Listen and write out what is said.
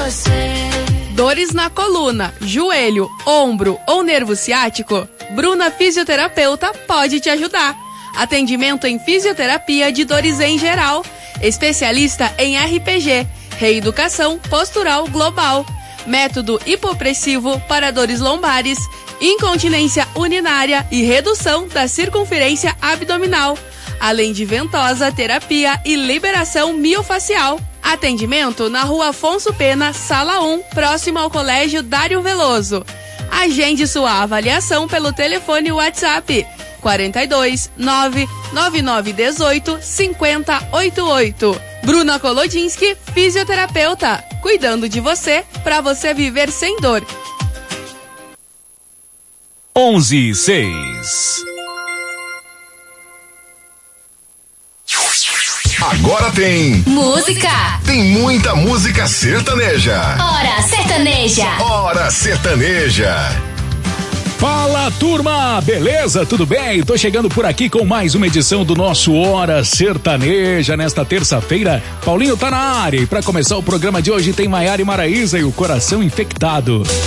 você. Dores na coluna, joelho, ombro ou nervo ciático? Bruna Fisioterapeuta pode te ajudar. Atendimento em fisioterapia de dores em geral. Especialista em RPG, reeducação postural global. Método hipopressivo para dores lombares, incontinência urinária e redução da circunferência abdominal. Além de ventosa, terapia e liberação miofacial. Atendimento na Rua Afonso Pena, Sala 1, próximo ao Colégio Dário Veloso. Agende sua avaliação pelo telefone WhatsApp 42 99918 5088. Bruna Kolodinski, fisioterapeuta, cuidando de você para você viver sem dor. 11:06. Agora tem Música. Tem muita música sertaneja. Hora sertaneja. Hora sertaneja. Fala, turma! Beleza? Tudo bem? Tô chegando por aqui com mais uma edição do nosso Hora Sertaneja nesta terça-feira. Paulinho tá na área e pra começar o programa de hoje tem Maiara e Maraísa e o Coração Infectado.